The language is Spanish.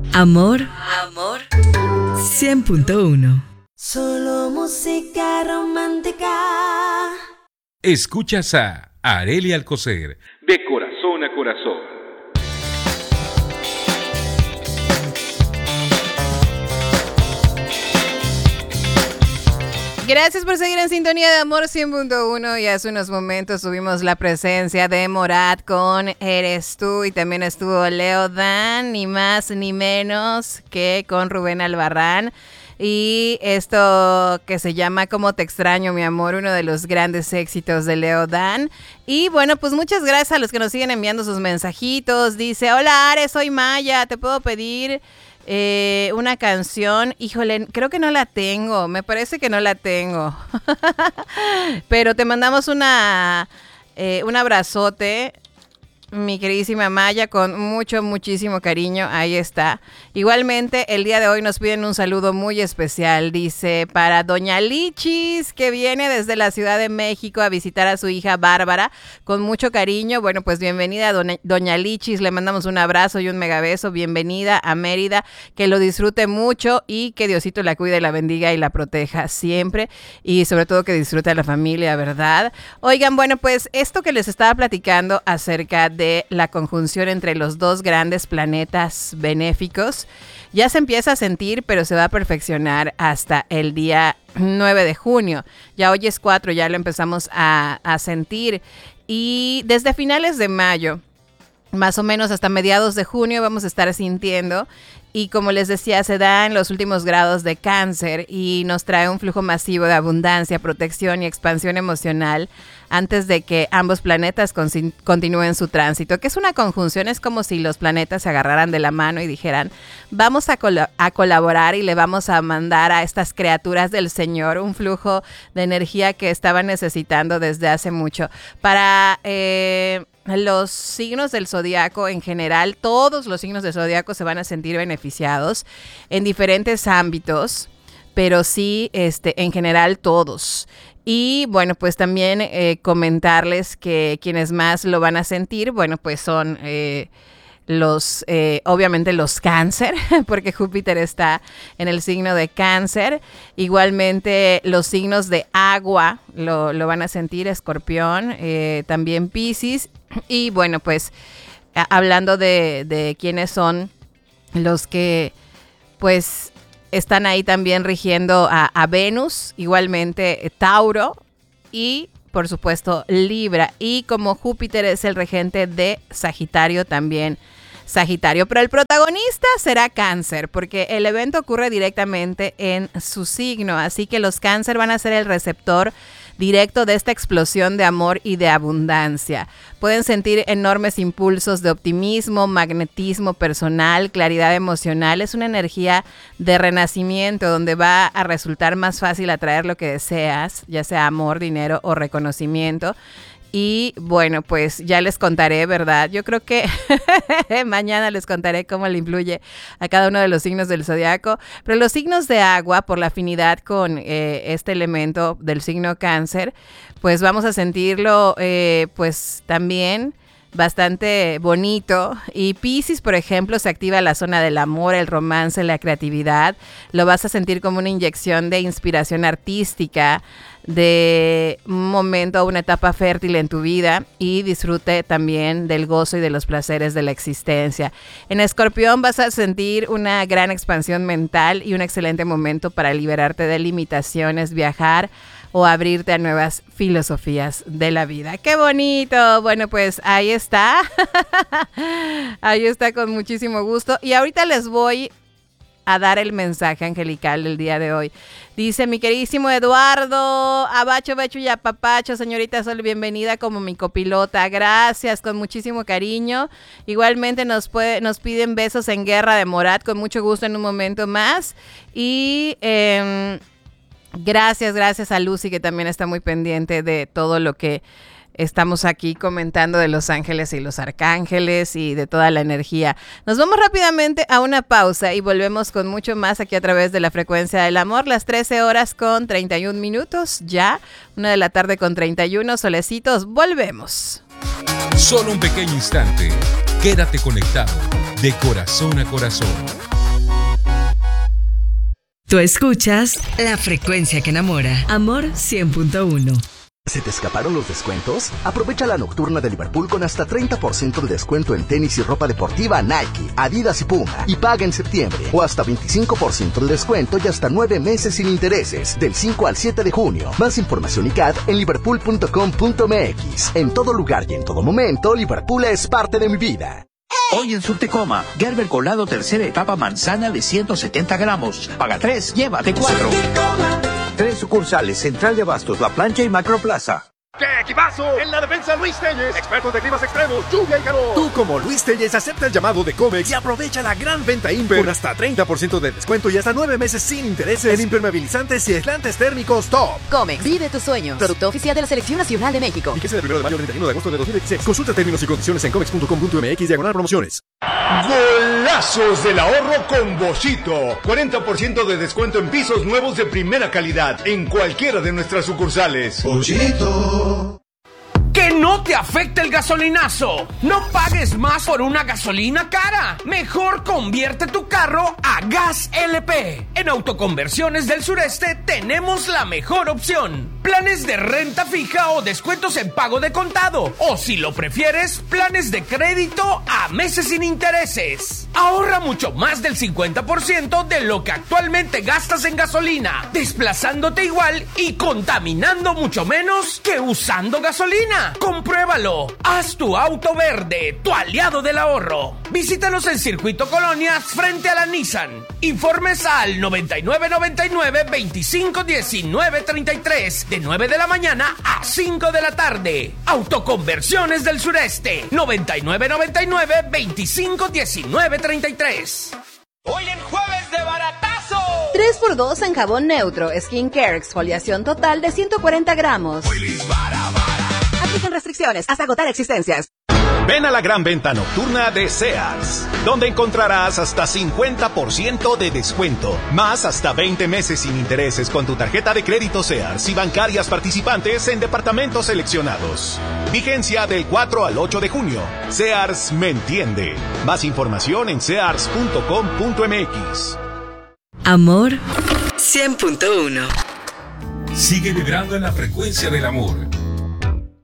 Amor 100.1. Solo música romántica. Escuchas a Arely Alcocer, de corazón a corazón. Gracias por seguir en sintonía de Amor 100.1 y hace unos momentos tuvimos la presencia de Morat con Eres Tú y también estuvo Leo Dan, ni más ni menos que con Rubén Albarrán. Y esto que se llama Cómo te extraño, mi amor, uno de los grandes éxitos de Leo Dan. Y bueno, pues muchas gracias a los que nos siguen enviando sus mensajitos. Dice, hola Ares, soy Maya, ¿te puedo pedir una canción? Híjole, creo que no la tengo, me parece que no la tengo. Pero te mandamos un abrazote, mi queridísima Maya, con muchísimo cariño, ahí está. Igualmente, el día de hoy nos piden un saludo muy especial, dice, para Doña Lichis, que viene desde la Ciudad de México a visitar a su hija Bárbara, con mucho cariño. Bueno, pues bienvenida Doña Lichis, le mandamos un abrazo y un megabeso, bienvenida a Mérida, que lo disfrute mucho y que Diosito la cuide, la bendiga y la proteja siempre, y sobre todo que disfrute a la familia, ¿verdad? Oigan, bueno, pues esto que les estaba platicando acerca de la conjunción entre los dos grandes planetas benéficos ya se empieza a sentir, pero se va a perfeccionar hasta el día 9 de junio. Ya hoy es 4, ya lo empezamos a sentir. Y desde finales de mayo, más o menos hasta mediados de junio, vamos a estar sintiendo. Y como les decía, se da en los últimos grados de Cáncer y nos trae un flujo masivo de abundancia, protección y expansión emocional antes de que ambos planetas continúen su tránsito, que es una conjunción, es como si los planetas se agarraran de la mano y dijeran, vamos a colaborar y le vamos a mandar a estas criaturas del Señor un flujo de energía que estaban necesitando desde hace mucho. Para los signos del zodiaco en general, todos los signos del zodiaco se van a sentir beneficiados en diferentes ámbitos, pero sí, en general todos. Y bueno, pues también comentarles que quienes más lo van a sentir, bueno, pues son obviamente los Cáncer, porque Júpiter está en el signo de Cáncer. Igualmente los signos de agua lo van a sentir, Escorpión, también Piscis. Y bueno, pues hablando de quiénes son los que pues están ahí también rigiendo a Venus, igualmente Tauro y por supuesto Libra. Y como Júpiter es el regente de Sagitario, también Sagitario. Pero el protagonista será Cáncer, porque el evento ocurre directamente en su signo. Así que los Cáncer van a ser el receptor directo de esta explosión de amor y de abundancia. Pueden sentir enormes impulsos de optimismo, magnetismo personal, claridad emocional. Es una energía de renacimiento donde va a resultar más fácil atraer lo que deseas, ya sea amor, dinero o reconocimiento. Y bueno, pues ya les contaré, ¿verdad? Yo creo que mañana les contaré cómo le influye a cada uno de los signos del zodiaco. Pero los signos de agua, por la afinidad con este elemento del signo Cáncer, pues vamos a sentirlo pues también bastante bonito. Y Piscis, por ejemplo, se activa la zona del amor, el romance, la creatividad. Lo vas a sentir como una inyección de inspiración artística, de un momento, una etapa fértil en tu vida, y disfrute también del gozo y de los placeres de la existencia. En Escorpión vas a sentir una gran expansión mental y un excelente momento para liberarte de limitaciones, viajar o abrirte a nuevas filosofías de la vida. ¡Qué bonito! Bueno, pues ahí está. Ahí está, con muchísimo gusto. Y ahorita les voy a dar el mensaje angelical del día de hoy. Dice mi queridísimo Eduardo, abacho, becho y apapacho, señorita Sol, bienvenida como mi copilota. Gracias, con muchísimo cariño. Igualmente nos piden besos en guerra de Morat, con mucho gusto en un momento más. Y gracias a Lucy, que también está muy pendiente de todo lo que estamos aquí comentando de los ángeles y los arcángeles y de toda la energía. Nos vamos rápidamente a una pausa y volvemos con mucho más aquí a través de la frecuencia del amor. Las 13 horas con 31 minutos, ya 1 de la tarde con 31, solecitos, volvemos. Solo un pequeño instante, quédate conectado de corazón a corazón. Tú escuchas la frecuencia que enamora. Amor 100.1. ¿Se te escaparon los descuentos? Aprovecha la nocturna de Liverpool con hasta 30% de descuento en tenis y ropa deportiva Nike, Adidas y Puma. Y paga en septiembre. O hasta 25% de descuento y hasta 9 meses sin intereses. Del 5 al 7 de junio. Más información y CAD en liverpool.com.mx. En todo lugar y en todo momento, Liverpool es parte de mi vida. Hoy en Surtecoma, Gerber Colado tercera etapa manzana de 170 gramos. Paga 3, llévate 4. 3 sucursales, Central de Abastos, La Plancha y Macroplaza. ¡Qué equipazo! En la defensa Luis Telles, expertos de climas extremos, lluvia y calor. Tú como Luis Telles acepta el llamado de Comex y aprovecha la gran venta Imper con hasta 30% de descuento y hasta 9 meses sin intereses en impermeabilizantes y aislantes térmicos top. Comex, vive tus sueños. Producto oficial de la Selección Nacional de México. Fíjese del 1 de mayo al 31 de agosto de 2016. Consulta términos y condiciones en comex.com.mx/promociones. Golazos del ahorro con Boschito. 40% de descuento en pisos nuevos de primera calidad en cualquiera de nuestras sucursales. Boschito. Que no te afecte el gasolinazo. No pagues más por una gasolina cara. Mejor convierte tu carro a Gas LP. En Autoconversiones del Sureste tenemos la mejor opción. Planes de renta fija o descuentos en pago de contado. O si lo prefieres, planes de crédito a meses sin intereses. Ahorra mucho más del 50% de lo que actualmente gastas en gasolina, desplazándote igual y contaminando mucho menos que usando gasolina. ¡Compruébalo! Haz tu auto verde, tu aliado del ahorro. Visítanos en Circuito Colonias frente a la Nissan. Informes al 9999-251933 de 9 de la mañana a 5 de la tarde. Autoconversiones del Sureste. 9999-251933. Hoy en Jueves de Baratazo. 3x2 en jabón neutro, skincare, exfoliación total de 140 gramos. Aplican restricciones hasta agotar existencias. Ven a la gran venta nocturna de Sears, donde encontrarás hasta 50% de descuento, más hasta 20 meses sin intereses con tu tarjeta de crédito Sears y bancarias participantes en departamentos seleccionados. Vigencia del 4 al 8 de junio. Sears me entiende. Más información en sears.com.mx. Amor 100.1. Sigue vibrando en la frecuencia del amor.